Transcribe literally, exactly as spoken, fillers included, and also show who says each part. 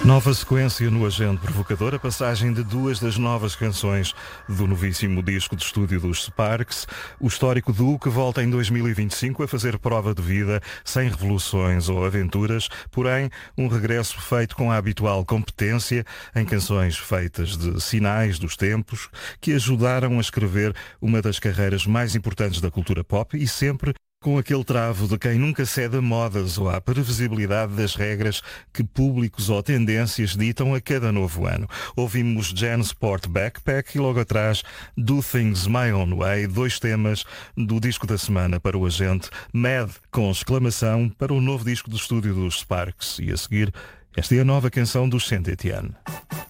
Speaker 1: Nova sequência no Agente Provocador, a passagem de duas das novas canções do novíssimo disco de estúdio dos Sparks, o histórico duo que volta em dois mil e vinte e cinco a fazer prova de vida, sem revoluções ou aventuras, porém um regresso feito com a habitual competência em canções feitas de sinais dos tempos que ajudaram a escrever uma das carreiras mais importantes da cultura pop e sempre com aquele travo de quem nunca cede a modas ou à previsibilidade das regras que públicos ou tendências ditam a cada novo ano. Ouvimos Jansport Backpack e logo atrás Do Things My Own Way, dois temas do disco da semana para o Agente, Mad com exclamação para o novo disco do estúdio dos Sparks. E a seguir, esta é a nova canção dos Saint Etienne.